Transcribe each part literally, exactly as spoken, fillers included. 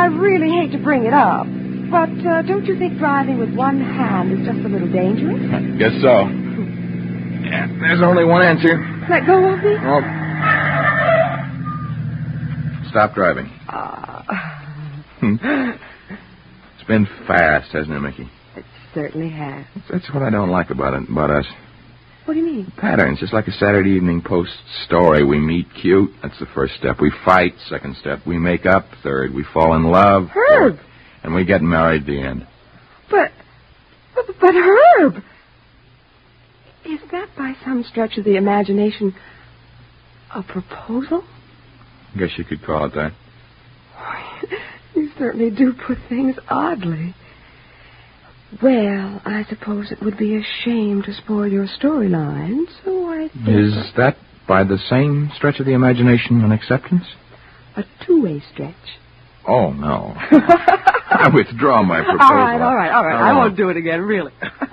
really hate to bring it up, but uh, don't you think driving with one hand is just a little dangerous? Guess so. Yeah, there's only one answer. Let go of me? Oh. Stop driving. Uh... It's been fast, hasn't it, Mickey? It certainly has. That's what I don't like about it, about us. What do you mean? Patterns, just like a Saturday Evening Post story. We meet cute. That's the first step. We fight. Second step. We make up. Third. We fall in love. Herb! Fourth, and we get married at the end. But, but, but Herb! Is that by some stretch of the imagination a proposal? I guess you could call it that. You certainly do put things oddly. Well, I suppose it would be a shame to spoil your storyline, so I think... Is that, by the same stretch of the imagination, an acceptance? A two-way stretch. Oh, no. I withdraw my proposal. All right, all right, all right. I won't do it again, really.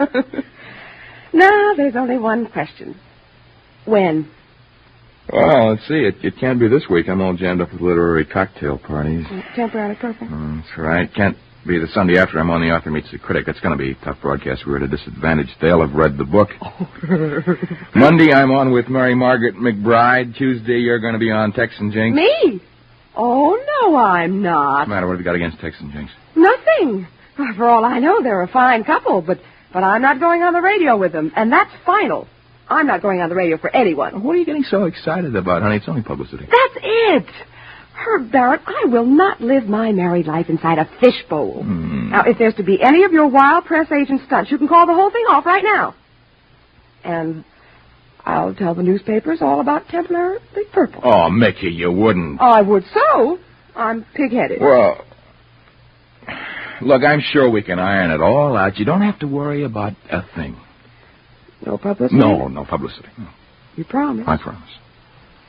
Now, there's only one question. When? Well, let's see. It, it can't be this week. I'm all jammed up with literary cocktail parties. Temporarily perfect. Mm, that's right. Can't be the Sunday after I'm on The Author Meets the Critic. That's going to be a tough broadcast. We're at a disadvantage. They'll have read the book. Oh. Monday, I'm on with Mary Margaret McBride. Tuesday, you're going to be on Tex and Jinx. Me? Oh, no, I'm not. What's the matter? What have you got against Tex and Jinx? Nothing. For all I know, they're a fine couple, but, but I'm not going on the radio with them, and that's final. I'm not going on the radio for anyone. What are you getting so excited about, honey? It's only publicity. That's it. Herb Barrett, I will not live my married life inside a fishbowl. Mm. Now, if there's to be any of your wild press agent stunts, you can call the whole thing off right now. And I'll tell the newspapers all about Templar Big Purple. Oh, Mickey, you wouldn't. Oh, I would so. I'm pig-headed. Well, look, I'm sure we can iron it all out. You don't have to worry about a thing. No publicity? No, no publicity. No. You promise? I promise.